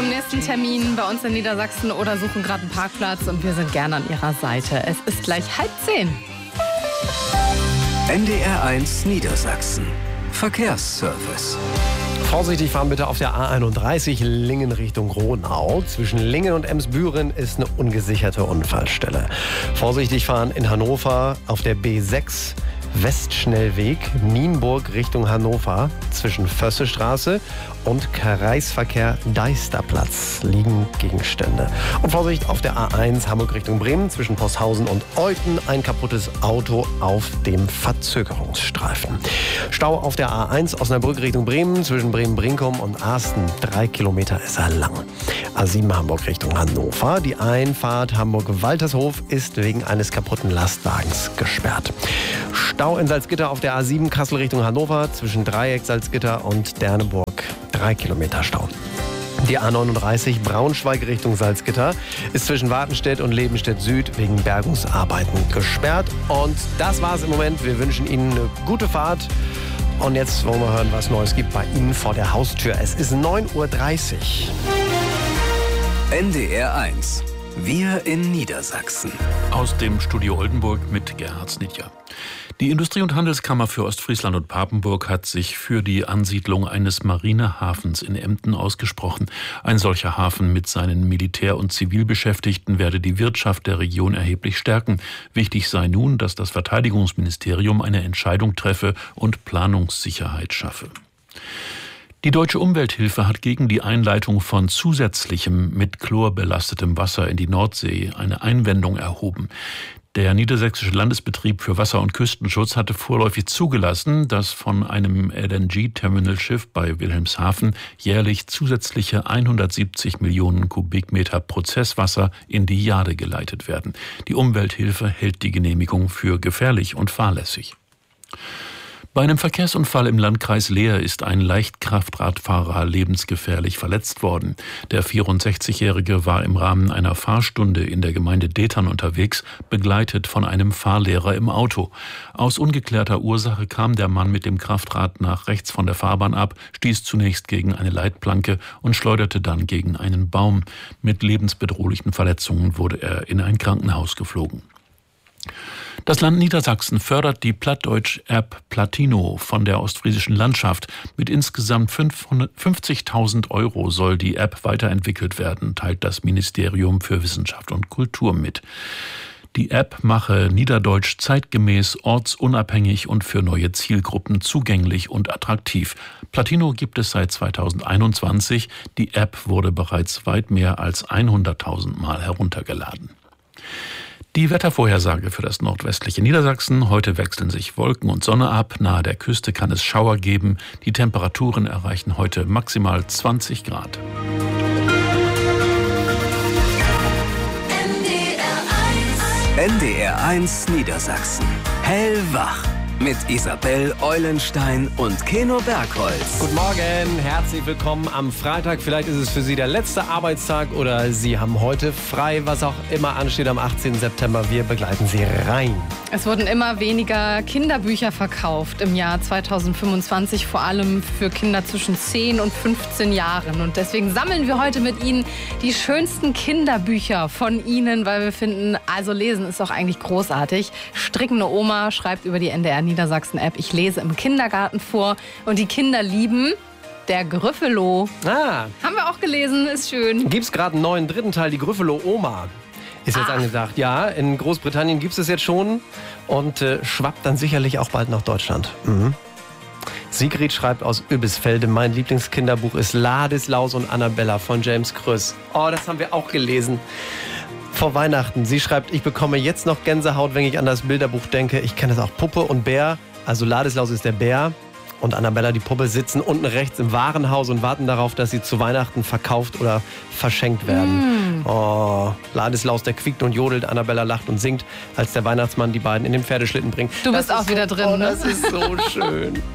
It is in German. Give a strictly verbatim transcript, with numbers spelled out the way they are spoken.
zum nächsten Termin bei uns in Niedersachsen oder suchen gerade einen Parkplatz und wir sind gerne an Ihrer Seite. Es ist gleich halb zehn. N D R eins Niedersachsen. Verkehrsservice. Vorsichtig fahren bitte auf der A einunddreißig Lingen Richtung Ronau. Zwischen Lingen und Emsbüren ist eine ungesicherte Unfallstelle. Vorsichtig fahren in Hannover auf der B sechs Westschnellweg Nienburg Richtung Hannover. Zwischen Fössestraße und Kreisverkehr Deisterplatz liegen Gegenstände. Und Vorsicht auf der A eins Hamburg Richtung Bremen zwischen Posthausen und Euthen. Ein kaputtes Auto auf dem Verzögerungsstreifen. Stau auf der A eins Osnabrück Richtung Bremen zwischen Bremen-Brinkum und Arsten. Drei Kilometer ist er lang. A sieben Hamburg Richtung Hannover. Die Einfahrt Hamburg-Waltershof ist wegen eines kaputten Lastwagens gesperrt. Stau in Salzgitter auf der A sieben Kassel Richtung Hannover zwischen Dreieck Salzgitter und Derneburg. Drei Kilometer Stau. Die A neununddreißig Braunschweig Richtung Salzgitter ist zwischen Wartenstedt und Lebenstedt Süd wegen Bergungsarbeiten gesperrt. Und das war's im Moment. Wir wünschen Ihnen eine gute Fahrt. Und jetzt wollen wir hören, was Neues gibt bei Ihnen vor der Haustür. Es ist neun Uhr dreißig. N D R eins. Wir in Niedersachsen. Aus dem Studio Oldenburg mit Gerhard Snitja. Die Industrie- und Handelskammer für Ostfriesland und Papenburg hat sich für die Ansiedlung eines Marinehafens in Emden ausgesprochen. Ein solcher Hafen mit seinen Militär- und Zivilbeschäftigten werde die Wirtschaft der Region erheblich stärken. Wichtig sei nun, dass das Verteidigungsministerium eine Entscheidung treffe und Planungssicherheit schaffe. Die Deutsche Umwelthilfe hat gegen die Einleitung von zusätzlichem mit Chlor belastetem Wasser in die Nordsee eine Einwendung erhoben. Der Niedersächsische Landesbetrieb für Wasser- und Küstenschutz hatte vorläufig zugelassen, dass von einem L N G-Terminalschiff bei Wilhelmshaven jährlich zusätzliche hundertsiebzig Millionen Kubikmeter Prozesswasser in die Jade geleitet werden. Die Umwelthilfe hält die Genehmigung für gefährlich und fahrlässig. Bei einem Verkehrsunfall im Landkreis Leer ist ein Leichtkraftradfahrer lebensgefährlich verletzt worden. Der vierundsechzigjährige war im Rahmen einer Fahrstunde in der Gemeinde Detern unterwegs, begleitet von einem Fahrlehrer im Auto. Aus ungeklärter Ursache kam der Mann mit dem Kraftrad nach rechts von der Fahrbahn ab, stieß zunächst gegen eine Leitplanke und schleuderte dann gegen einen Baum. Mit lebensbedrohlichen Verletzungen wurde er in ein Krankenhaus geflogen. Das Land Niedersachsen fördert die Plattdeutsch-App Platino von der ostfriesischen Landschaft. Mit insgesamt fünfzigtausend Euro soll die App weiterentwickelt werden, teilt das Ministerium für Wissenschaft und Kultur mit. Die App mache Niederdeutsch zeitgemäß, ortsunabhängig und für neue Zielgruppen zugänglich und attraktiv. Platino gibt es seit zweitausendeinundzwanzig. Die App wurde bereits weit mehr als hunderttausend Mal heruntergeladen. Die Wettervorhersage für das nordwestliche Niedersachsen. Heute wechseln sich Wolken und Sonne ab. Nahe der Küste kann es Schauer geben. Die Temperaturen erreichen heute maximal zwanzig Grad. N D R eins Niedersachsen. Hellwach. Mit Isabel Eulenstein und Keno Bergholz. Guten Morgen, herzlich willkommen am Freitag. Vielleicht ist es für Sie der letzte Arbeitstag oder Sie haben heute frei, was auch immer ansteht am achtzehnten September. Wir begleiten Sie rein. Es wurden immer weniger Kinderbücher verkauft im Jahr zweitausendfünfundzwanzig, vor allem für Kinder zwischen zehn und fünfzehn Jahren. Und deswegen sammeln wir heute mit Ihnen die schönsten Kinderbücher von Ihnen, weil wir finden, also lesen ist doch eigentlich großartig. Strickende Oma schreibt über die N D R Niedersachsen-App, ich lese im Kindergarten vor und die Kinder lieben der Gryffalo. Ah. Haben wir auch gelesen, ist schön. Gibt es gerade einen neuen dritten Teil, die Gryffalo-Oma. Ist jetzt Ach. angesagt. Ja, in Großbritannien gibt es es jetzt schon und äh, schwappt dann sicherlich auch bald nach Deutschland. Mhm. Sigrid schreibt aus Übisfelde, mein Lieblingskinderbuch ist Ladislaus und Annabella von James Kröss. Oh, das haben wir auch gelesen. Vor Weihnachten. Sie schreibt, ich bekomme jetzt noch Gänsehaut, wenn ich an das Bilderbuch denke. Ich kenne das auch. Puppe und Bär. Also Ladislaus ist der Bär und Annabella, die Puppe, sitzen unten rechts im Warenhaus und warten darauf, dass sie zu Weihnachten verkauft oder verschenkt werden. Mm. Oh, Ladislaus, der quiekt und jodelt, Annabella lacht und singt, als der Weihnachtsmann die beiden in den Pferdeschlitten bringt. Du bist auch wieder so, drin, oh, ne? Das ist so schön.